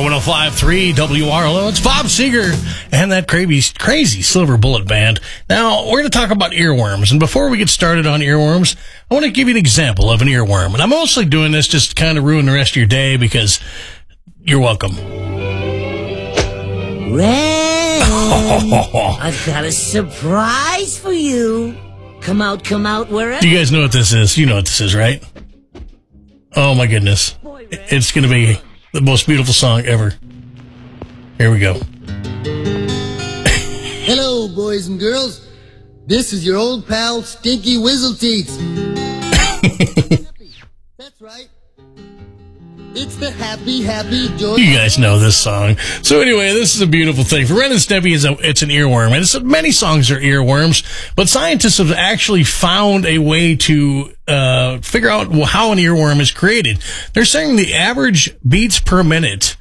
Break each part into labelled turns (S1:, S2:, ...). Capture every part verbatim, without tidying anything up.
S1: one oh five point three W R L O. It's Bob Seger and that crazy, crazy Silver Bullet Band. Now, we're going to talk about earworms. And before we get started on earworms, I want to give you an example of an earworm. And I'm mostly doing this just to kind of ruin the rest of your day because you're welcome.
S2: Ren, I've got a surprise for you. Come out, come out, wherever.
S1: You guys know what this is. You know what this is, right? Oh, my goodness. It's going to be the most beautiful song ever. Here we go.
S3: Hello, boys and girls. This is your old pal, Stinky Whizzleteats. That's right. It's the happy, happy, joy.
S1: You guys know this song. So anyway, this is a beautiful thing. For Ren and Stimpy, it's, a, it's an earworm. And it's, many songs are earworms, but scientists have actually found a way to uh, figure out how an earworm is created. They're saying the average beats per minute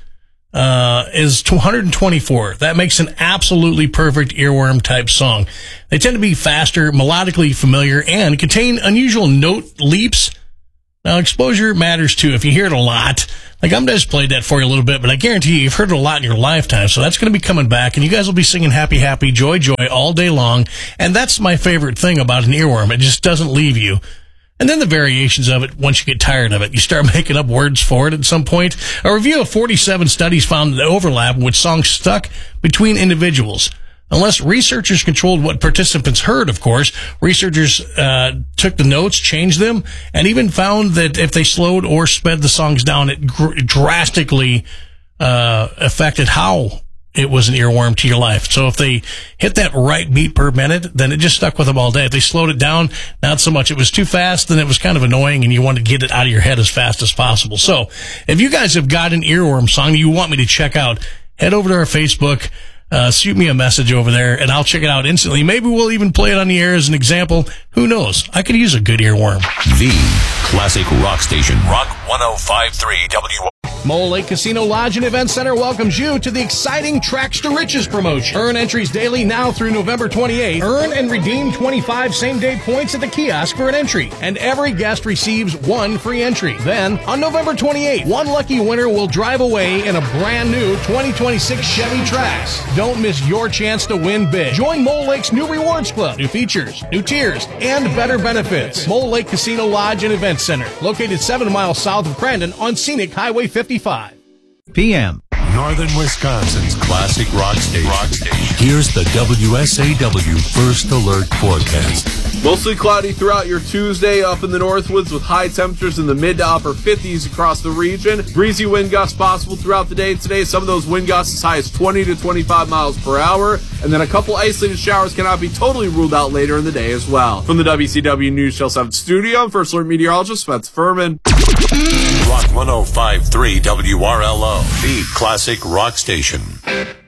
S1: uh, is two hundred twenty-four. That makes an absolutely perfect earworm type song. They tend to be faster, melodically familiar, and contain unusual note leaps. Now, exposure matters, too. If you hear it a lot, like I'm just played that for you a little bit, but I guarantee you, you've heard it a lot in your lifetime, so that's going to be coming back, and you guys will be singing happy, happy, joy, joy all day long, and that's my favorite thing about an earworm. It just doesn't leave you. And then the variations of it, once you get tired of it, you start making up words for it at some point. A review of forty-seven studies found the overlap in which songs stuck between individuals. Unless researchers controlled what participants heard, of course, researchers uh, took the notes, changed them, and even found that if they slowed or sped the songs down, it gr- drastically uh, affected how it was an earworm to your life. So if they hit that right beat per minute, then it just stuck with them all day. If they slowed it down, not so much. It was too fast, then it was kind of annoying, and you wanted to get it out of your head as fast as possible. So if you guys have got an earworm song you want me to check out, head over to our Facebook. Uh, shoot me a message over there, and I'll check it out instantly. Maybe we'll even play it on the air as an example. Who knows? I could use a good earworm.
S4: The classic rock station. Rock one oh five point three W R L O.
S5: Mole Lake Casino Lodge and Event Center welcomes you to the exciting Tracks to Riches promotion. Earn entries daily now through November twenty-eighth. Earn and redeem twenty-five same-day points at the kiosk for an entry, and every guest receives one free entry. Then, on November twenty-eighth, one lucky winner will drive away in a brand new twenty twenty-six Chevy Trax. Don't miss your chance to win big. Join Mole Lake's new rewards club, new features, new tiers, and better benefits. Mole Lake Casino Lodge and Event Center, located seven miles south of Crandon on Scenic Highway fifty-five.
S6: P M
S4: Northern Wisconsin's classic rock station. rock station. Here's the W S A W First Alert forecast.
S7: Mostly cloudy throughout your Tuesday up in the Northwoods with high temperatures in the mid to upper fifties across the region. Breezy wind gusts possible throughout the day today. Some of those wind gusts as high as twenty to twenty-five miles per hour. And then a couple isolated showers cannot be totally ruled out later in the day as well. From the W C W News Channel seven studio, I'm First Alert meteorologist Spencer Furman.
S4: Rock one oh five point three W R L O, the classic rock station.